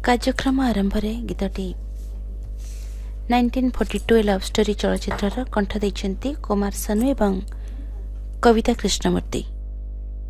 କାର୍ଯ୍ୟକ୍ରମ ଆରମ୍ଭରେ ଗୀତଟି 1942 ଲଭ୍ ଷ୍ଟୋରି ଚଳଚ୍ଚିତ୍ରର କଣ୍ଠ ଦେଇଛନ୍ତି କୁମାର ସାନୁ ଏବଂ କବିତା କୃଷ୍ଣମୂର୍ତ୍ତି।